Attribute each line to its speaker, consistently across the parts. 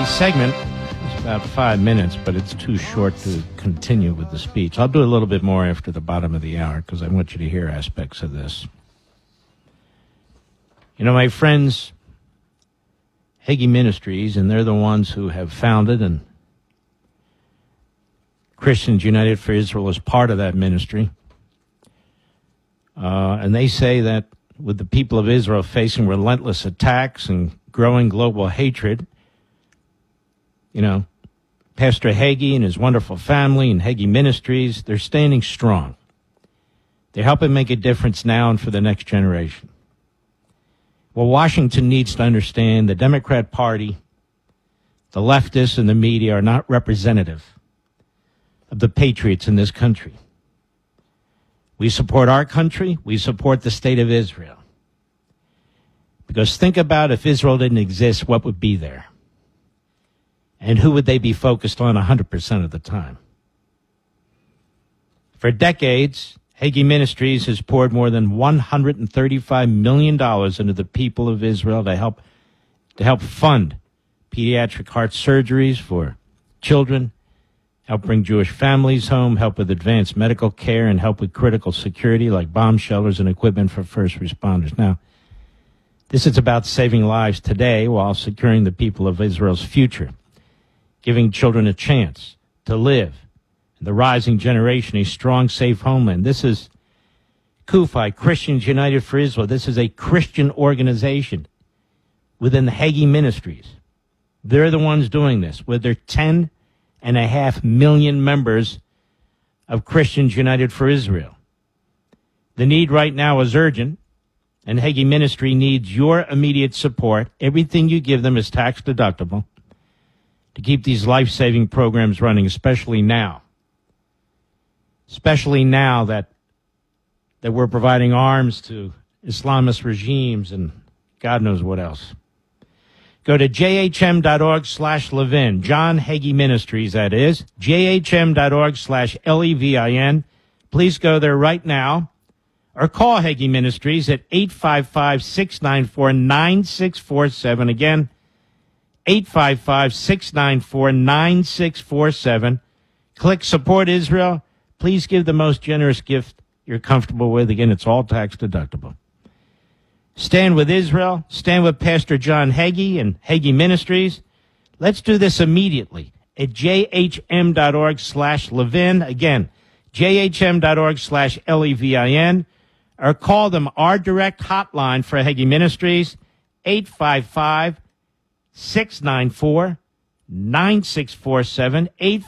Speaker 1: The segment is about 5 minutes, but it's too short to continue with the speech. I'll do a little bit more after the bottom of the hour because I want you to hear aspects of this. You know, my friends, Hagee Ministries, and they're the ones who have founded, and Christians United for Israel is part of that ministry. And they say that with the people of Israel facing relentless attacks and growing global hatred, you know, Pastor Hagee and his wonderful family and Hagee Ministries, they're standing strong. They're helping make a difference now and for the next generation. Well, Washington needs to understand the Democrat Party, the leftists, and the media are not representative of the patriots in this country. We support our country. We support the state of Israel. Because think about if Israel didn't exist, what would be there? And who would they be focused on 100% of the time? For decades, Hagee Ministries has poured more than $135 million into the people of Israel to help fund pediatric heart surgeries for children, help bring Jewish families home, help with advanced medical care, and help with critical security like bomb shelters and equipment for first responders. Now, this is about saving lives today while securing the people of Israel's future, giving children a chance to live, and the rising generation a strong, safe homeland. This is CUFI, Christians United for Israel. This is a Christian organization within the Hagee Ministries. They're the ones doing this with their 10.5 million members of Christians United for Israel. The need right now is urgent, and Hagee Ministry needs your immediate support. Everything you give them is tax deductible to keep these life-saving programs running, especially now that we're providing arms to Islamist regimes and God knows what else. Go to jhm.org/Levin, John Hagee Ministries, that is, jhm.org/Levin. Please go there right now, or call Hagee Ministries at 855-694-9647. Again, 855-694-9647. Click Support Israel. Please give the most generous gift you're comfortable with. Again, it's all tax deductible. Stand with Israel. Stand with Pastor John Hagee and Hagee Ministries. Let's do this immediately at jhm.org/Levin. Again, jhm.org/Levin. Or call them our direct hotline for Hagee Ministries, 855-694-9647,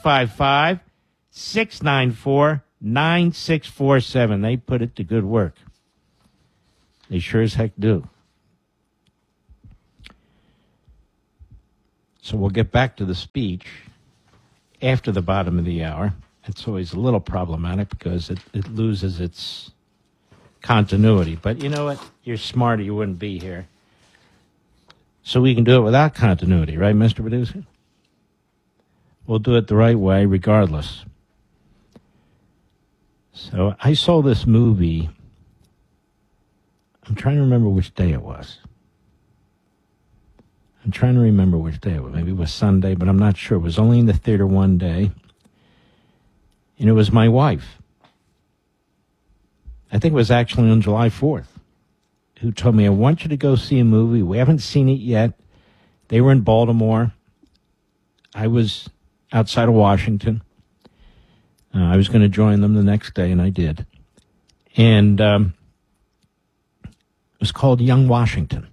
Speaker 1: 855-694-9647. They put it to good work. They sure as heck do. So we'll get back to the speech after the bottom of the hour. It's always a little problematic because it loses its continuity. But you know what? You're smarter. You wouldn't be here. So we can do it without continuity, right, Mr. Producer? We'll do it the right way regardless. So I saw this movie. I'm trying to remember which day it was. Maybe it was Sunday, but I'm not sure. It was only in the theater one day. And it was my wife. I think it was actually on July 4th, who told me, I want you to go see a movie. We haven't seen it yet. They were in Baltimore. I was outside of Washington. I was going to join them the next day, and I did. And it was called Young Washington.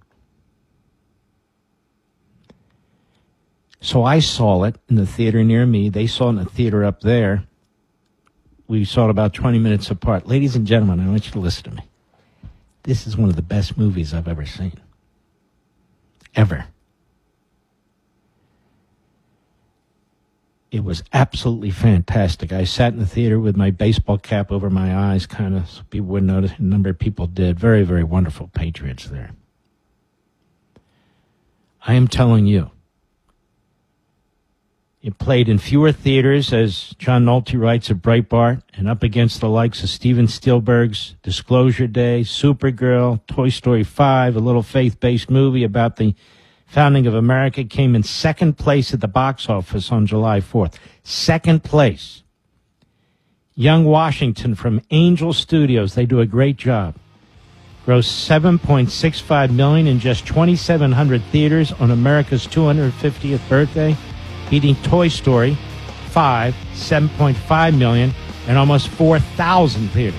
Speaker 1: So I saw it in the theater near me. They saw it in the theater up there. We saw it about 20 minutes apart. Ladies and gentlemen, I want you to listen to me. This is one of the best movies I've ever seen. Ever. It was absolutely fantastic. I sat in the theater with my baseball cap over my eyes, kind of, so people wouldn't notice. A number of people did. Very, very wonderful patriots there. I am telling you, it played in fewer theaters, as John Nolte writes of Breitbart, and up against the likes of Steven Spielberg's Disclosure Day, Supergirl, Toy Story 5, a little faith-based movie about the Founding of America came in second place at the box office on July 4th. Second place. Young Washington from Angel Studios, they do a great job. Grossed $7.65 million in just 2,700 theaters on America's 250th birthday, beating Toy Story 5, $7.5 million, and almost 4,000 theaters.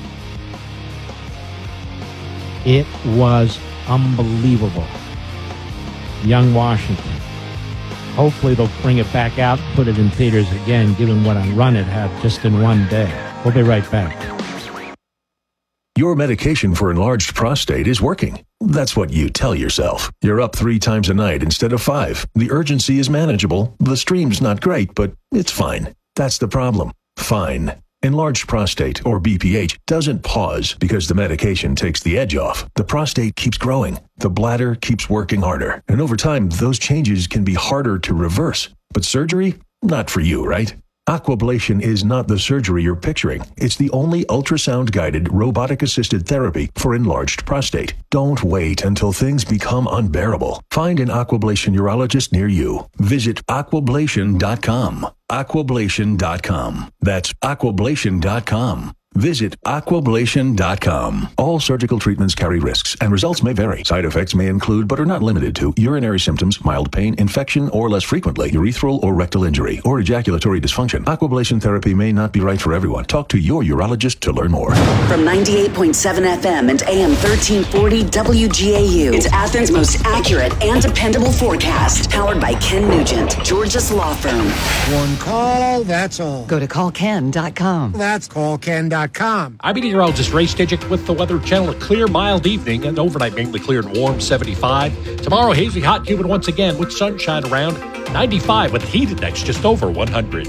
Speaker 1: It was unbelievable. Young Washington. Hopefully they'll bring it back out, put it in theaters again, given what a run it had just in one day. We'll be right back.
Speaker 2: Your medication for enlarged prostate is working. That's what you tell yourself. You're up 3 times a night instead of 5. The urgency is manageable. The stream's not great, but it's fine. That's the problem. Fine. Enlarged prostate, or BPH, doesn't pause because the medication takes the edge off. The prostate keeps growing. The bladder keeps working harder. And over time, those changes can be harder to reverse. But surgery? Not for you, right? Aquablation is not the surgery you're picturing. It's the only ultrasound-guided, robotic-assisted therapy for enlarged prostate. Don't wait until things become unbearable. Find an Aquablation urologist near you. Visit aquablation.com. Aquablation.com. That's aquablation.com. Visit aquablation.com. All surgical treatments carry risks, and results may vary. Side effects may include, but are not limited to, urinary symptoms, mild pain, infection, or less frequently, urethral or rectal injury, or ejaculatory dysfunction. Aquablation therapy may not be right for everyone. Talk to your urologist to learn more.
Speaker 3: From 98.7 FM and AM 1340 WGAU, it's Athens' most accurate and dependable forecast. Powered by Ken Nugent, Georgia's law firm.
Speaker 4: One call, that's all.
Speaker 5: Go to callken.com.
Speaker 4: That's callken.com.
Speaker 6: I'm meteorologist Ray Stidgick with the Weather Channel. A clear, mild evening and overnight mainly clear and warm, 75. Tomorrow, hazy, hot, humid once again with sunshine around 95 with heat index just over 100.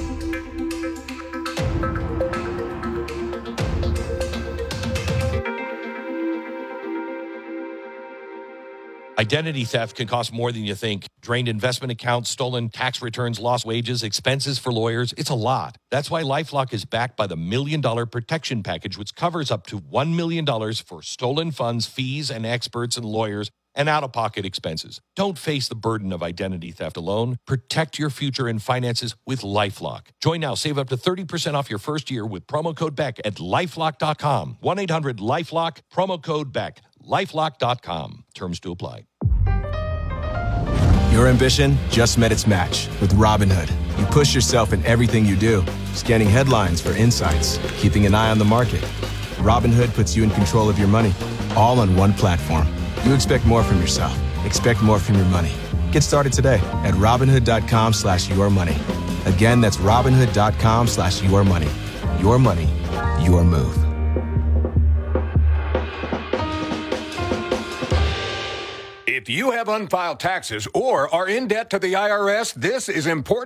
Speaker 6: Identity theft can cost more than you think. Drained investment accounts, stolen tax returns, lost wages, expenses for lawyers. It's a lot. That's why LifeLock is backed by the $1 Million Protection Package, which covers up to $1 million for stolen funds, fees, and experts and lawyers, and out-of-pocket expenses. Don't face the burden of identity theft alone. Protect your future and finances with LifeLock. Join now. Save up to 30% off your first year with promo code BECK at LifeLock.com. 1-800-LifeLock, promo code BECK. LifeLock.com. Terms to apply.
Speaker 7: Your ambition just met its match with Robinhood. You push yourself in everything you do, scanning headlines for insights, keeping an eye on the market. Robinhood puts you in control of your money, all on one platform. You expect more from yourself. Expect more from your money. Get started today at Robinhood.com/yourmoney. Again, that's Robinhood.com/yourmoney. Your money, your move.
Speaker 8: If you have unfiled taxes or are in debt to the IRS, this is important.